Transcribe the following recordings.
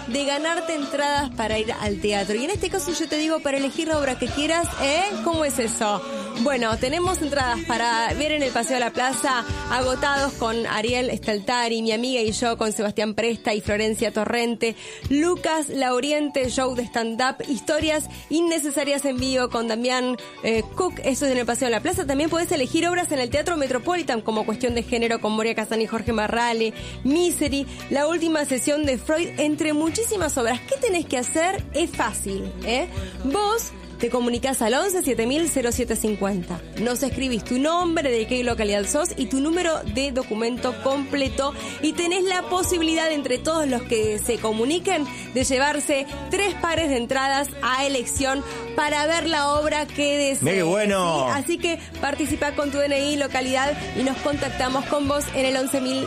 de ganarte entradas para ir al teatro. Y en este caso yo te digo, para elegir la obra que quieras, ¿cómo es eso? Bueno, tenemos entradas para ver en el Paseo de la Plaza, agotados, con Ariel Staltari, mi amiga, y yo, con Sebastián Presta y Florencia Torrente, Lucas Lauriente, show de stand-up, historias innecesarias en vivo con Damián Cook, eso es en el Paseo de la Plaza. También podés elegir obras en el Teatro Metropolitan, como Cuestión de Género con Moria Kazan y Jorge Marrale, Misery, La Última Sesión de Freud, entre muchísimas obras. ¿Qué tenés que hacer? Es fácil, Vos te comunicás al 11 7000 0750. Nos escribís tu nombre, de qué localidad sos y tu número de documento completo, y tenés la posibilidad, entre todos los que se comuniquen, de llevarse 3 pares de entradas a elección para ver la obra que desees. ¡Qué bueno! ¿Sí? Así que participa con tu DNI, localidad, y nos contactamos con vos en el 11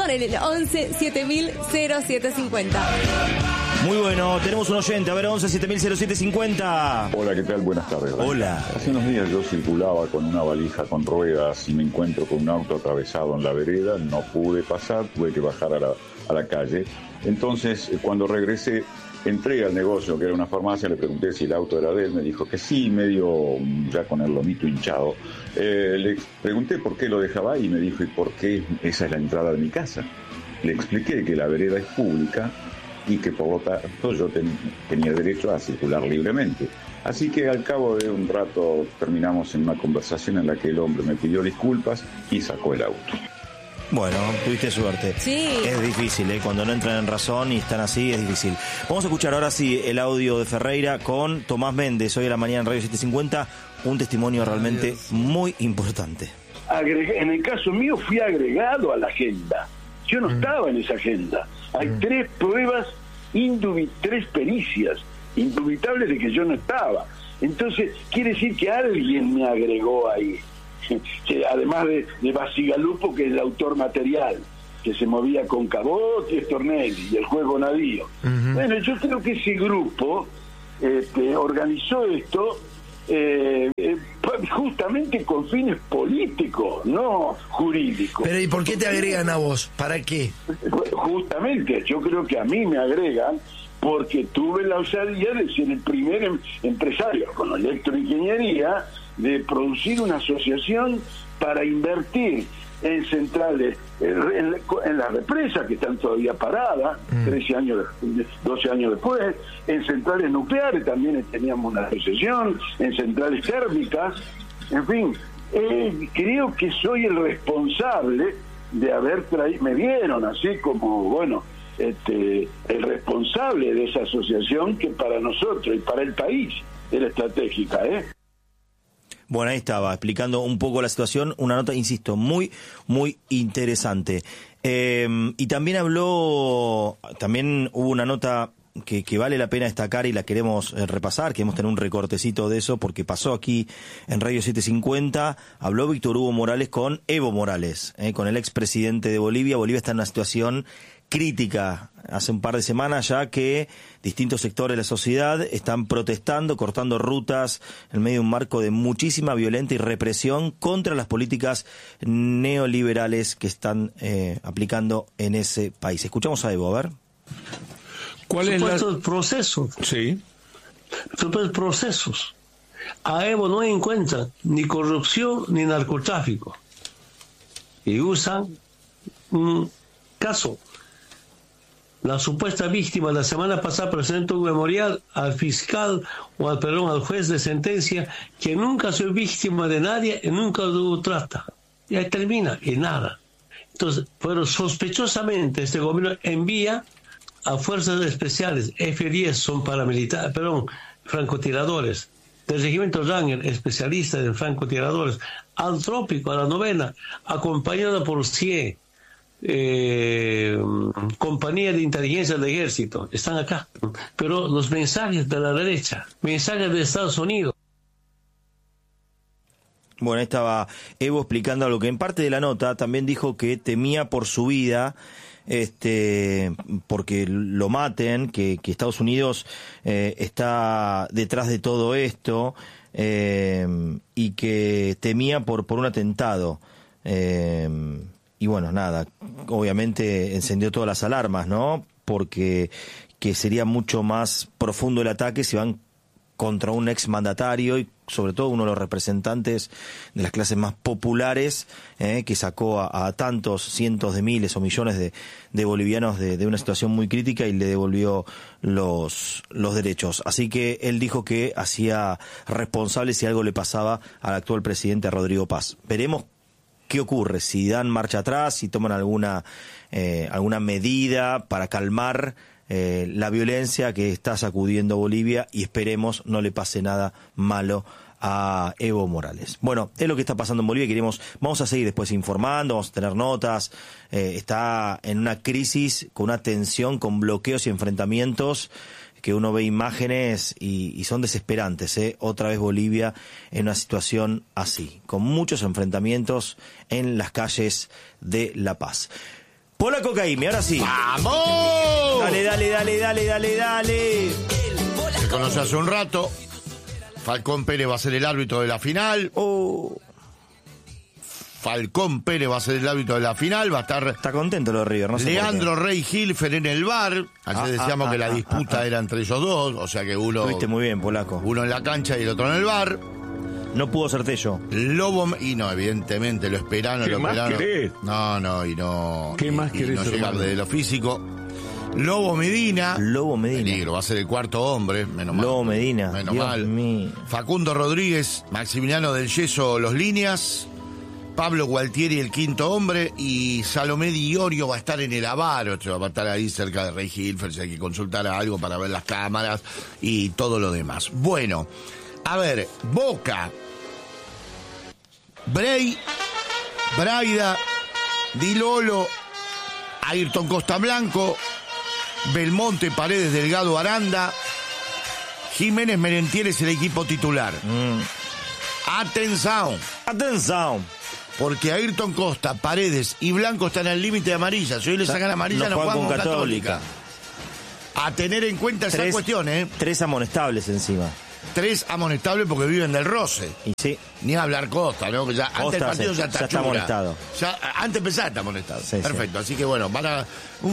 7000 0750. Muy bueno, tenemos un oyente, a ver, 11 7000 0750. Hola, ¿qué tal? Buenas tardes. Hola. Hace unos días yo circulaba con una valija con ruedas y me encuentro con un auto atravesado en la vereda, no pude pasar, tuve que bajar a la calle. Entonces, cuando regresé, entré al negocio, que era una farmacia, le pregunté si el auto era de él, me dijo que sí, medio ya con el lomito hinchado. Le pregunté por qué lo dejaba ahí y me dijo, ¿y por qué esa es la entrada de mi casa? Le expliqué que la vereda es pública y que por lo tanto yo tenía derecho a circular libremente. Así que al cabo de un rato terminamos en una conversación en la que el hombre me pidió disculpas y sacó el auto. Bueno, tuviste suerte. Sí. Es difícil, cuando no entran en razón y están así, es difícil. Vamos a escuchar ahora sí el audio de Ferreira con Tomás Méndez, hoy a la mañana en Radio 750, un testimonio realmente muy importante. En el caso mío fui agregado a la agenda. Yo no estaba en esa agenda. Hay 3 pruebas, 3 pericias indubitables de que yo no estaba. Entonces, quiere decir que alguien me agregó ahí. Que además de Basigalupo, que es el autor material, que se movía con Cabot y Stornelli, y el juego Navío. Bueno, yo creo que ese grupo organizó esto justamente con fines políticos, no jurídicos. Pero ¿y por qué te agregan a vos? ¿Para qué? Justamente, yo creo que a mí me agregan porque tuve la osadía de ser el primer empresario con electroingeniería de producir una asociación para invertir en centrales, en las represas que están todavía paradas, 12 años después, en centrales nucleares también teníamos una asociación, en centrales térmicas, en fin, creo que soy el responsable de haber traído, me vieron así como, bueno, el responsable de esa asociación que para nosotros y para el país era estratégica, Bueno, ahí estaba, explicando un poco la situación, una nota, insisto, muy, muy interesante. Y también hubo una nota que vale la pena destacar y la queremos repasar, queremos tener un recortecito de eso, porque pasó aquí en Radio 750, habló Víctor Hugo Morales con Evo Morales, con el expresidente de Bolivia. Bolivia está en una situación crítica hace un par de semanas ya, que distintos sectores de la sociedad están protestando, cortando rutas en medio de un marco de muchísima violencia y represión contra las políticas neoliberales que están aplicando en ese país. Escuchamos a Evo, a ver. ¿Cuál es el proceso? Sí. Supuestos procesos. A Evo no encuentran ni corrupción ni narcotráfico. Y usan un caso. La supuesta víctima la semana pasada presentó un memorial al fiscal al juez de sentencia, que nunca soy víctima de nadie y nunca hubo trata. Y ahí termina, y nada. Entonces, pero sospechosamente este gobierno envía a fuerzas especiales, F-10 son francotiradores, del regimiento Ranger, especialistas en francotiradores, al trópico, a la novena, acompañada por 100 compañía de inteligencia del ejército, están acá, pero los mensajes de la derecha, mensajes de Estados Unidos. Bueno, ahí estaba Evo explicando algo que en parte de la nota también dijo que temía por su vida, porque lo maten, que Estados Unidos está detrás de todo esto, y que temía por un atentado. Y bueno, nada, obviamente encendió todas las alarmas, ¿no? Porque que sería mucho más profundo el ataque si van contra un exmandatario y sobre todo uno de los representantes de las clases más populares, que sacó a tantos cientos de miles o millones de bolivianos de una situación muy crítica y le devolvió los derechos. Así que él dijo que hacía responsable si algo le pasaba al actual presidente Rodrigo Paz. Veremos qué ocurre, si dan marcha atrás, si toman alguna medida para calmar la violencia que está sacudiendo Bolivia, y esperemos no le pase nada malo a Evo Morales. Bueno, es lo que está pasando en Bolivia. Vamos a seguir después informando, vamos a tener notas. Está en una crisis, con una tensión, con bloqueos y enfrentamientos que uno ve imágenes y son desesperantes. Otra vez Bolivia en una situación así, con muchos enfrentamientos en las calles de La Paz. Polaco Caimi, ahora sí. ¡Vamos! Dale. Se conoce hace un rato. Falcón Pérez va a ser el árbitro de la final. Falcón Pérez va a ser el árbitro de la final. Va a estar... Está contento lo de River, no sé Leandro Rey Hilfer en el VAR. Ayer decíamos que la disputa era entre ellos dos. O sea que uno... Lo viste muy bien, Polaco. Uno en la cancha y el otro en el VAR. No pudo ser Tello. Lobo, y no, evidentemente lo esperaron. ¿Qué más querés? No. ¿Qué más querés, no llegar hermano? de lo físico. Lobo Medina. Peligro, va a ser el cuarto hombre, menos mal. Lobo Medina. Menos Dios mal. mío. Facundo Rodríguez, Maximiliano del Yeso, los líneas. Pablo Gualtieri, el quinto hombre. Y Salomé Di Iorio va a estar en el Avaro. Va a estar ahí cerca de Rey Hilfer. Si hay que consultar algo para ver las cámaras y todo lo demás. Bueno, a ver, Boca. Braida, Di Lolo, Ayrton Costa Blanco, Belmonte, Paredes, Delgado, Aranda, Jiménez Merentiel es el equipo titular. Atención, porque Ayrton Costa, Paredes y Blanco están al límite de amarilla. Si hoy le sacan amarilla, no juegan con Católica. A tener en cuenta esa cuestión, 3 amonestables encima. 3 amonestables porque viven del roce. Y sí. Ni hablar Costa, ¿no? Que ya Costa, antes del partido ya está amonestado. Antes de empezar está amonestado. Sí, perfecto. Así que bueno, van a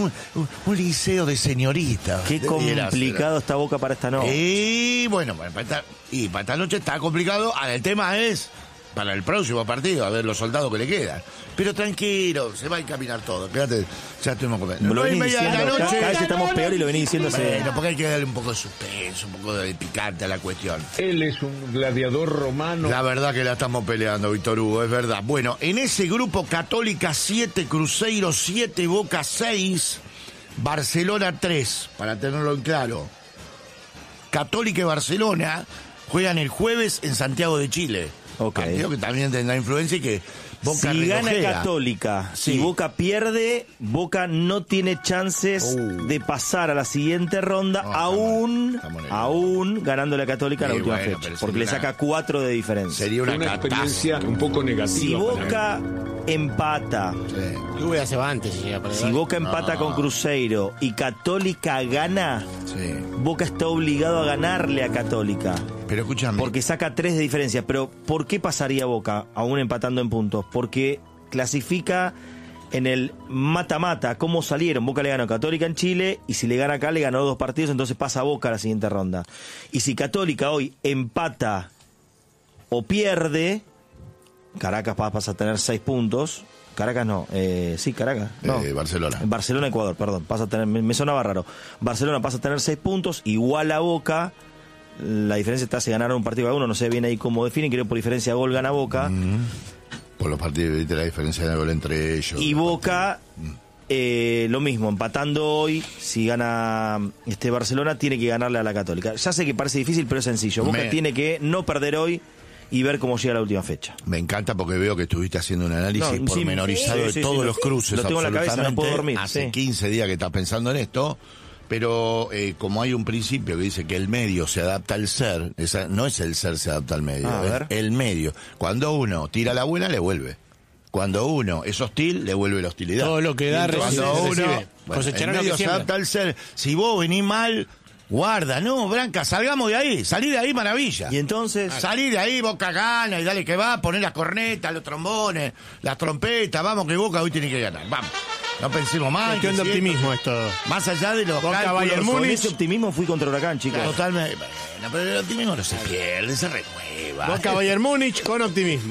un liceo de señoritas. Qué complicado está Boca para esta noche. Y bueno, para esta noche está complicado. Ahora, el tema es para el próximo partido, a ver los soldados que le quedan. Pero tranquilo, se va a encaminar todo. Fíjate, ya estuvimos comiendo. Lo venís 9:30 de la diciendo, noche. cada vez estamos peor y lo venís diciendo hace... Bueno, porque hay que darle un poco de suspenso, un poco de picante a la cuestión. Él es un gladiador romano. La verdad que la estamos peleando, Víctor Hugo, es verdad. Bueno, en ese grupo, Católica 7, Cruzeiro 7, Boca 6, Barcelona 3, para tenerlo en claro. Católica y Barcelona juegan el jueves en Santiago de Chile. Partido que también tendrá influencia y que Boca si relojera. gana Católica y Boca pierde, Boca no tiene chances de pasar a la siguiente ronda, aún ganándole a Católica en la última fecha, porque le saca 4 de diferencia. Sería una experiencia un poco negativa. Si Boca empata, Lluvia se va antes. si Boca empata con Cruzeiro y Católica gana, Boca está obligado a ganarle a Católica. Pero escúchame. Porque saca 3 de diferencia. Pero ¿por qué pasaría Boca aún empatando en puntos? Porque clasifica en el mata-mata. ¿Cómo salieron? Boca le ganó a Católica en Chile y si le gana acá le ganó 2 partidos, entonces pasa a Boca a la siguiente ronda. Y si Católica hoy empata o pierde, Caracas pasa a tener 6 puntos. Caracas no, Caracas. No. Barcelona. Barcelona, Ecuador, perdón. Pasa a tener, me sonaba raro. Barcelona pasa a tener 6 puntos, igual a Boca. La diferencia está si ganaron un partido a uno, no sé bien ahí cómo definen, creo que por diferencia de gol gana Boca. Por los partidos, viste la diferencia de gol entre ellos. Y Boca, lo mismo, empatando hoy, si gana Barcelona, tiene que ganarle a la Católica. Ya sé que parece difícil, pero es sencillo. Boca tiene que no perder hoy y ver cómo llega la última fecha. Me encanta porque veo que estuviste haciendo un análisis pormenorizado de todos los cruces. Lo tengo en la cabeza, no puedo dormir. Hace 15 días que estás pensando en esto. Pero como hay un principio que dice que el medio se adapta al ser, no es el ser se adapta al medio, es el medio. Cuando uno tira la buena, le vuelve. Cuando uno es hostil, le vuelve la hostilidad. Todo lo que da, cuando uno el medio se adapta al ser. Si vos venís mal, guarda, no, Branca, salgamos de ahí, salí de ahí, maravilla. Y entonces... Salí de ahí, Boca gana y dale que va, poner las cornetas, los trombones, las trompetas, vamos que Boca hoy tiene que ganar, vamos. No pensemos más. Cuestión de optimismo es todo. Más allá de los Boca, cálculos, Bayern Con Múnich. ese optimismo fui contra Huracán, chicos. totalmente. Bueno, pero el optimismo no se pierde, se renueva. Boca Bayern Múnich con optimismo.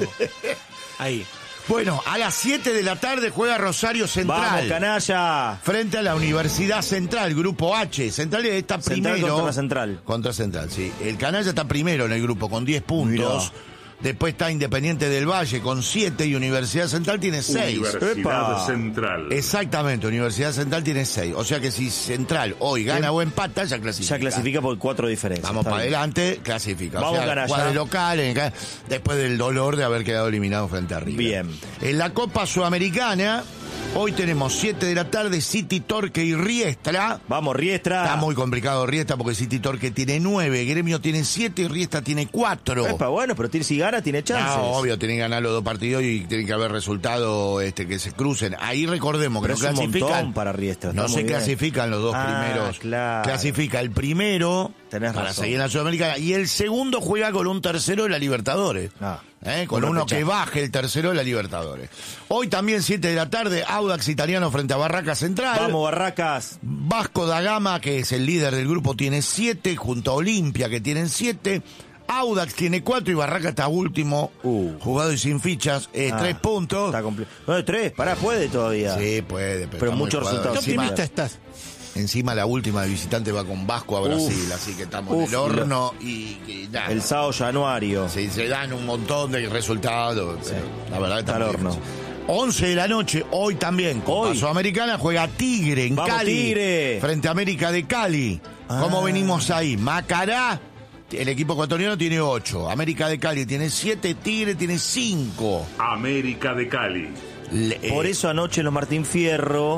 Ahí. Bueno, a las 7 de la tarde juega Rosario Central. ¡Vamos, canalla! Frente a la Universidad Central, Grupo H. Central está Central primero. contra Central. Contra Central, sí. El Canalla está primero en el grupo con 10 puntos. Mirá. Después está Independiente del Valle con 7 y Universidad Central tiene 6. Universidad Epa. Central. Exactamente, Universidad Central tiene 6. O sea que si Central hoy gana o empata, ya clasifica. Ya clasifica por 4 diferencias. Vamos Está para bien. adelante, clasifica. Vamos, o sea, canalla. juega de local, después del dolor de haber quedado eliminado frente a River. Bien. En la Copa Sudamericana, hoy tenemos 7 de la tarde, City, Torque y Riestra. Vamos, Riestra. Está muy complicado Riestra porque City Torque tiene 9, Gremio tiene 7 y Riestra tiene 4. Epa, bueno, pero si gana, tiene chances. No, obvio, tienen que ganar los 2 partidos y tienen que haber resultado que se crucen. Ahí recordemos que Pero no es un clasifican. montón para Riestra, está No se muy bien. clasifican los 2 primeros. Claro. Clasifica el primero Tenés para razón. seguir en la Sudamericana y el segundo juega con un tercero de la Libertadores. Con un uno repechaje. que baje el tercero de la Libertadores. Hoy también 7 de la tarde, Audax Italiano frente a Barracas Central. Vamos, Barracas. Vasco da Gama, que es el líder del grupo, tiene 7, junto a Olimpia, que tienen 7. Audax tiene 4 y Barracas está último, jugado y sin fichas, 3 puntos. Está complicado. No, 3, puede todavía. Sí, puede, Pero está muy muchos jugado. resultados. ¿Qué Encima, optimista estás? encima la última de visitante va con Vasco a Brasil, así que estamos en el horno y nada. El sábado januario. Sí, se dan un montón de resultados, pero la verdad Está al muy horno. difícil. 11 de la noche, hoy también, Copa Hoy. Sudamericana, juega Tigre en ¡Vamos, Cali. Tigre! Frente a América de Cali. ¿Cómo venimos ahí? Macará, el equipo ecuatoriano tiene 8. América de Cali tiene 7, Tigre tiene 5. América de Cali. Por eso anoche en los Martín Fierro,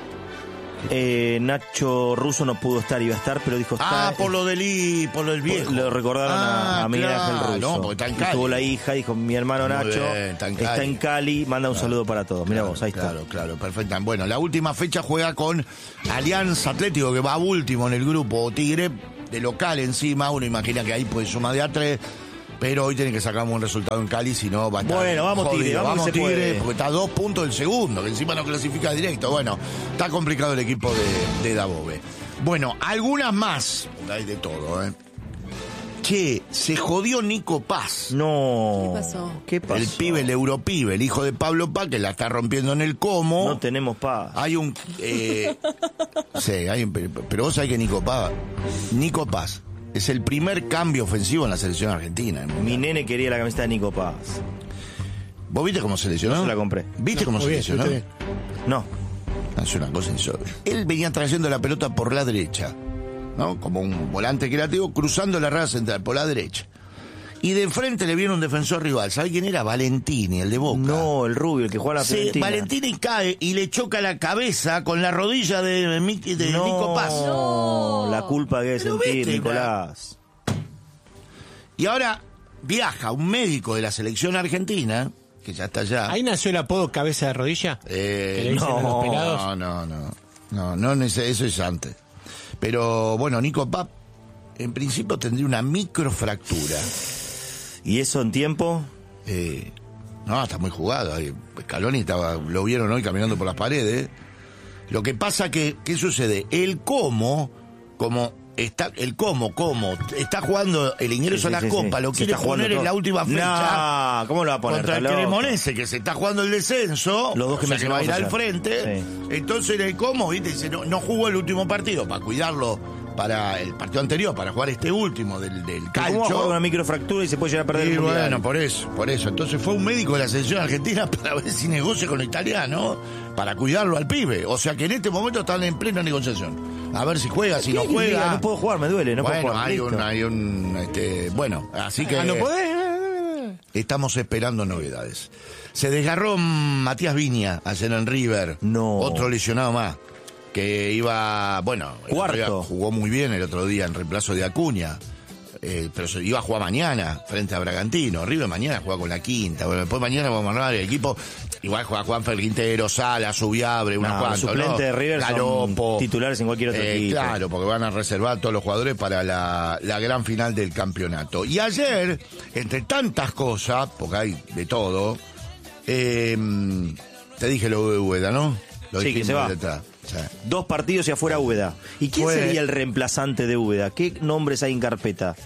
Nacho Russo no pudo estar, iba a estar, pero dijo... por lo del viejo. Lo recordaron a Miguel Ángel Russo. No, porque está en Cali. Tuvo la hija, dijo, mi hermano Muy Nacho bien, está en Cali. manda un saludo para todos. Mira vos, ahí está. Claro, perfecto. Bueno, la última fecha juega con Alianza Atlético, que va último en el grupo. Tigre, de local encima, uno imagina que ahí puede sumar de a 3. Pero hoy tienen que sacar un resultado en Cali, si no va a estar Bueno, vamos jodido. Tigre, vamos que se Tigre, puede. porque está a 2 puntos del segundo, que encima no clasifica directo. Bueno, está complicado el equipo de Dabove. Bueno, algunas más, hay de todo, Che, se jodió Nico Paz. No. ¿Qué pasó? ¿Qué pasó? El pibe, el europibe, el hijo de Pablo Paz, que la está rompiendo en el Como. No tenemos paz. Hay un... sí, pero vos sabés que Nico Paz es el primer cambio ofensivo en la selección argentina. Mi nene quería la camiseta de Nico Paz. ¿Vos viste cómo se lesionó? Yo se la compré. ¿Viste cómo se Muy bien, lesionó? estuviste bien. No. Es una cosa insólita. Él venía trayendo la pelota por la derecha, ¿no? Como un volante creativo, cruzando la raya central por la derecha. Y de frente le viene un defensor rival. ¿Sabe quién era? Valentini, el de Boca. No, el rubio, el que juega a la Fiorentina. Valentini cae y le choca la cabeza con la rodilla de Nico Paz. No, la culpa que debe Pero sentir, viste, Nicolás. Y ahora viaja un médico de la selección argentina, que ya está allá. ¿Ahí nació el apodo cabeza de rodilla? ¿Que le dicen a los pelados? No, eso es antes. Pero bueno, Nico Paz en principio tendría una microfractura. ¿Y eso en tiempo? No, está muy jugado. Scaloni lo vieron hoy caminando por las paredes. Lo que pasa ¿qué sucede? El como está jugando el ingreso a la Copa, lo Se quiere está jugando poner en todo. la última fecha. No, ¿cómo lo va a poner? Contra el Está loco. Cremonense, que se está jugando el descenso. Los dos que o sea, que va a ir al mencionamos frente. ayer. Entonces el como, ¿viste? Dice, no jugó el último partido para cuidarlo para el partido anterior, para jugar este último del ¿Cómo va a calcio. jugar una microfractura y se puede llegar a perder Y el mundial? bueno, por eso. Entonces fue un médico de la selección argentina para ver si negocia con el italiano, para cuidarlo al pibe. O sea que en este momento están en plena negociación. A ver si juega, si no ¿Qué diga? juega. No puedo jugar, me duele, no bueno, puedo jugar. bueno, así que No podés. estamos esperando novedades. Se desgarró Matías Viña ayer en River. No. Otro lesionado más. Que iba, bueno, el otro Cuarto. día jugó muy bien el otro día en reemplazo de Acuña. Pero se iba a jugar mañana frente a Bragantino. River mañana juega con la quinta. Bueno, después mañana vamos a armar el equipo. Igual juega Juanfer Quintero, Sala, Subiabre, unos Los cuantos, suplentes ¿no? de River Galopo. son titulares en cualquier otro equipo. Claro, porque van a reservar a todos los jugadores para la gran final del campeonato. Y ayer, entre tantas cosas, porque hay de todo, te dije lo de Ueda, ¿no? Lo Sí, que dijimos se va. detrás. Sí. 2 partidos y afuera Úbeda. ¿Y quién Fue- sería el reemplazante de Úbeda? ¿Qué nombres hay en carpeta?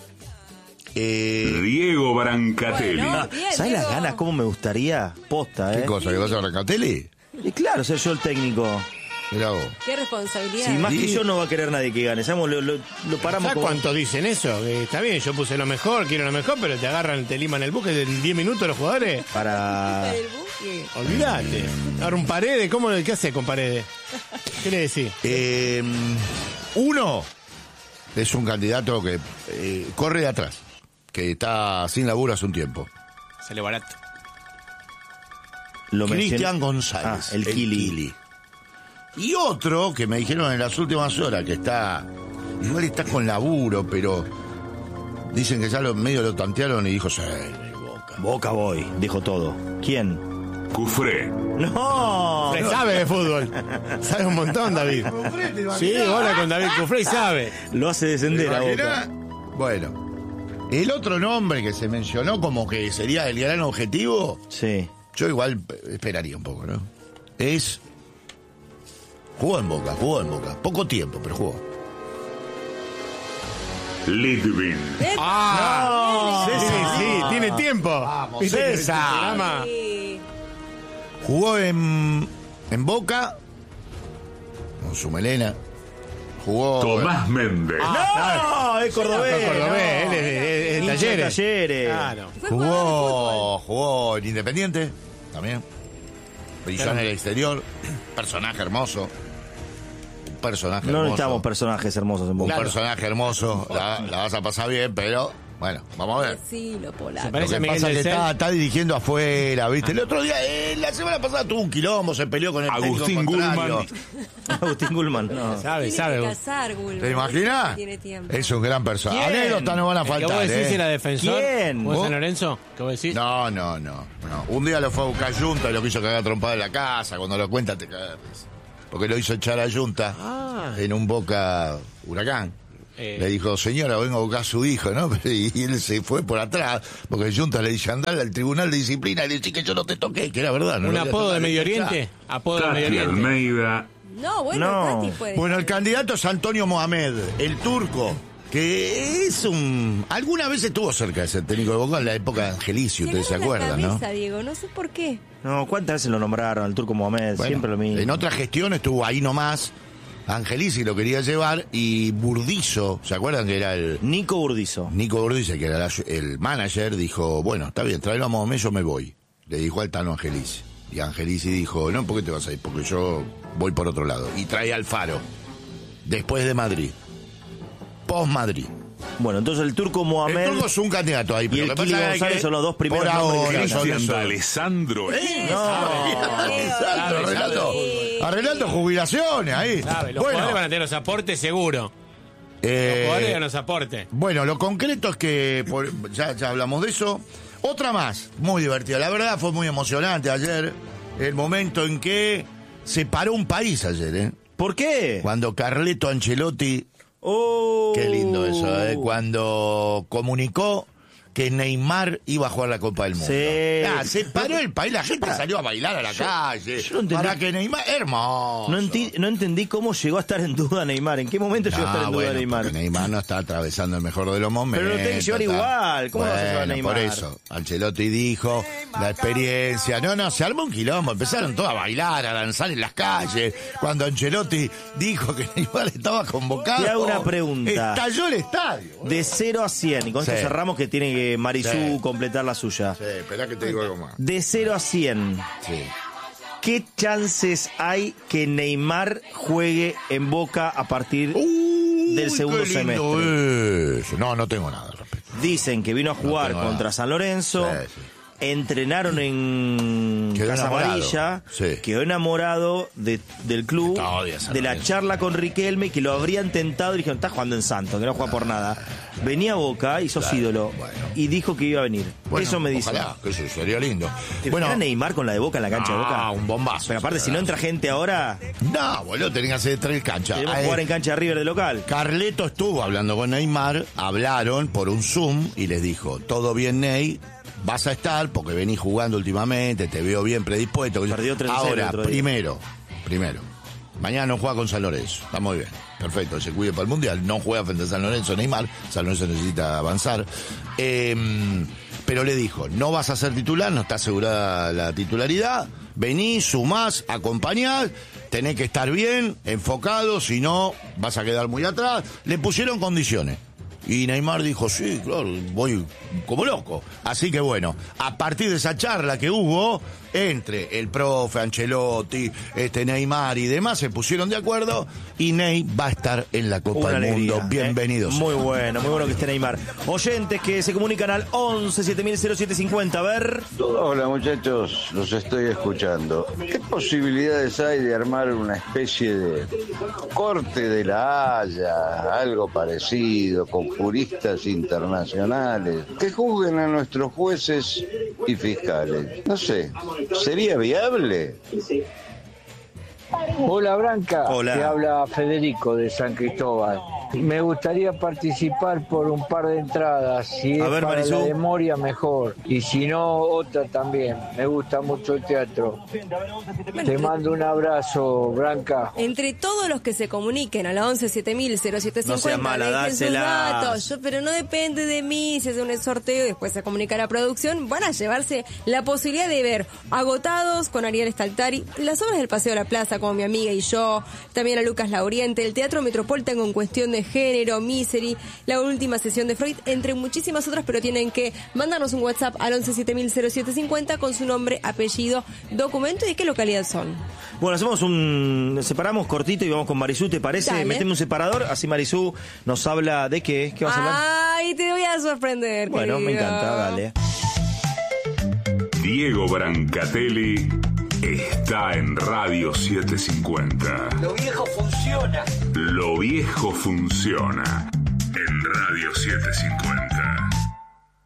Diego Brancatelli. Bueno, bien, ¿Sabes las Diego. ganas? ¿Cómo me gustaría? Posta, ¿Qué cosa? ¿Que vas a Brancatelli? Y claro, ser yo el técnico. Mirá vos. Qué responsabilidad. Si más que yo no va a querer nadie que gane. ¿Sabes? Lo paramos ¿Sabes como... cuánto dicen eso? Que está bien, yo puse lo mejor, quiero lo mejor, pero te agarran, te liman el buque en 10 minutos los jugadores. Para... El buque. Olvídate. Ahora un Paredes, ¿qué hace con Paredes? ¿Qué le decís? Uno es un candidato que corre de atrás, que está sin laburo hace un tiempo. Sale barato. Lo Cristian mencioné. González. Ah, el Kili. Y otro que me dijeron en las últimas horas que igual está con laburo, pero dicen que ya medio lo tantearon y dijo, sí, Boca. Boca voy, dijo todo. ¿Quién? Cufré. ¡No! Cufré sabe de fútbol. Sabe un montón, David. Sí, hola con David Cufré y sabe. Lo hace descender a ¿Te Boca. imaginas? Bueno, el otro nombre que se mencionó como que sería el gran objetivo, Sí. yo igual esperaría un poco, ¿no? Jugó en Boca. Poco tiempo, pero jugó. Litvin. Ah, sí, tiene tiempo. Vamos, ¿Viste que César. este programa- Sí. Jugó en Boca, con su melena. Jugó... Tomás Méndez. ¡No! Es cordobés. Es cordobés, él es Hincha de Talleres. Talleres. Claro. Fue jugador de fútbol. Jugó en Independiente, también. Brilló en el exterior. Personaje hermoso. Un personaje No hermoso. necesitamos personajes hermosos en Un Boca. personaje hermoso. La vas a pasar bien, pero... Bueno, vamos a ver. Sí, lo polaco. Se Lo parece que a Miguel pasa es que del Cel. está dirigiendo afuera, ¿viste? El otro día, la semana pasada tuvo un quilombo, se peleó con el Agustín técnico contrario. Gulman. Agustín Gulman. No. Sabe, Tiene sabe. que casar, Gulman. ¿Te imaginas? Tiene tiempo. Es un gran personaje. ¿Quién? Anécdotas no van a ¿El que faltar, vos decís era defensor? ¿Quién? ¿Vos ¿Vos? San Lorenzo? ¿Qué vos decís? No. Un día lo fue a buscar Junta y lo quiso cagar trompada en la casa. Cuando lo cuenta te cagas. Porque lo hizo echar a Junta en un Boca Huracán. Le dijo, señora, vengo a buscar a su hijo, ¿no? Y él se fue por atrás, porque Junta le dice, andale al tribunal de disciplina y le dice que yo no te toqué, que era verdad. ¿no? ¿Un Lo voy a apodo de tocar, Medio ya. Oriente? Apodo de Medio Tati Oriente. Almeida. No, bueno, No. Tati puede. Bueno, el candidato es Antonio Mohamed, el turco, que es alguna vez estuvo cerca de ser técnico de Boca en la época de Angelici, ustedes se agarra la acuerdan, ¿no? cabeza, Diego, no sé por qué. No, ¿cuántas veces lo nombraron? El turco Mohamed, Bueno, siempre lo mismo. En otra gestión estuvo ahí nomás. Angelici lo quería llevar y Burdizo, ¿se acuerdan que era el Nico Burdizo. Nico Burdizo, que era el manager, dijo, bueno, está bien, tráelo a Mohamed, yo me voy. Le dijo al Tano Angelici. Y Angelici dijo, no, ¿por qué te vas a ir? Porque yo voy por otro lado. Y trae al Faro, después de Madrid. Post-Madrid. Bueno, entonces el turco Mohamed. El turco es un candidato ahí, Y pero el lo que Kili pasa es González que son los dos primeros por nombres ahora que son Cristian esos. Alessandro. Arreglando jubilaciones ahí. Sabe, los Bueno, jugadores van a tener los aportes seguro. Los jugadores van a los aportes. bueno, lo concreto es que ya hablamos de eso. Otra más, muy divertida. La verdad fue muy emocionante ayer, el momento en que se paró un país ayer, ¿eh? ¿Por qué? Cuando Carleto Ancelotti, Oh. qué lindo eso, ¿eh? Cuando comunicó que Neymar iba a jugar la Copa del Mundo. Sí. Se paró el país, la gente salió a bailar a la calle. yo no entendí. Para que Neymar, hermoso. No entendí cómo llegó a estar en duda Neymar. ¿En qué momento llegó a estar en duda bueno, Neymar? porque Neymar no está atravesando el mejor de los momentos. Pero lo tiene que llevar está- igual. ¿Cómo vas a llevar a Neymar? Por eso, Ancelotti dijo la experiencia. No, se armó un quilombo. Empezaron todos a bailar, a danzar en las calles. Cuando Ancelotti dijo que Neymar estaba convocado. Te hago una pregunta. Estalló el estadio. De 0 a 100. Y con esto Sí. cerramos que tiene que Marisú Sí. completar la suya. Sí, esperá que te digo algo más. De 0 a 100. Sí. ¿Qué chances hay que Neymar juegue en Boca a partir del segundo qué lindo semestre? es. No tengo nada al respecto. Dicen que vino a jugar tengo contra nada. San Lorenzo. Sí. Entrenaron en Quedó Casa enamorado. Amarilla, Sí. quedó enamorado del club, Está odia San de la Lorenzo. charla con Riquelme, que lo habrían tentado y dijeron, está jugando en Santos, que no juega por nada. Venía a Boca y sos ídolo, bueno. y dijo que iba a venir. Bueno, Eso me dice. Ojalá, que eso sería lindo. ¿Te Bueno, imaginas Neymar con la de Boca en la cancha de Boca? un bombazo. Pero aparte, si no entra gente ahora, No, boludo, tenés que hacer 3 canchas. tenemos que jugar en cancha de River de local. Carleto estuvo hablando con Neymar, hablaron por un Zoom y les dijo, todo bien, Ney, vas a estar porque venís jugando últimamente, te veo bien predispuesto. Perdió 3-0 Ahora, el otro día. primero. Mañana no juega con San Lorenzo, está muy bien, perfecto, se cuide para el Mundial, no juega frente a San Lorenzo Neymar, San Lorenzo necesita avanzar, pero le dijo, no vas a ser titular, no está asegurada la titularidad, vení, sumás, acompañás, tenés que estar bien, enfocado, si no vas a quedar muy atrás, le pusieron condiciones. Y Neymar dijo, sí, claro, voy como loco. Así que bueno, a partir de esa charla que hubo entre el profe, Ancelotti, Neymar y demás, se pusieron de acuerdo y Ney va a estar en la Copa del Mundo. Bienvenidos. Muy bueno que esté Neymar. Oyentes que se comunican al 11 700750, a ver. Hola muchachos, los estoy escuchando. ¿Qué posibilidades hay de armar una especie de corte de la Haya, algo parecido, con juristas internacionales que juzguen a nuestros jueces y fiscales? No sé, ¿sería viable? Hola Branca, Hola. te habla Federico de San Cristóbal. Me gustaría participar por un par de entradas, si es para Marisú. la de Moria mejor, y si no, otra también. Me gusta mucho el teatro. Te mando un abrazo, Branca. Entre todos los que se comuniquen a la 11 700750, No seas mala, dejen sus dáselas. datos. Pero no depende de mí, si hace un sorteo y después se comunica a la producción, van a llevarse la posibilidad de ver Agotados con Ariel Staltari, las obras del Paseo de la Plaza como Mi amiga y yo, también a Lucas Lauriente, el Teatro Metropolitan con Cuestión de Género, Misery, la última sesión de Freud, entre muchísimas otras, pero tienen que mandarnos un WhatsApp al 11 700750 con su nombre, apellido, documento y de qué localidad son. Bueno, separamos cortito y vamos con Marisú, ¿te parece? Dale. Metemos un separador, así Marisú nos habla de qué vas a hablar. Ay, te voy a sorprender, Bueno, me querido. encanta, dale. Diego Brancatelli está en Radio 750. Lo viejo funciona. Lo viejo funciona en Radio 750.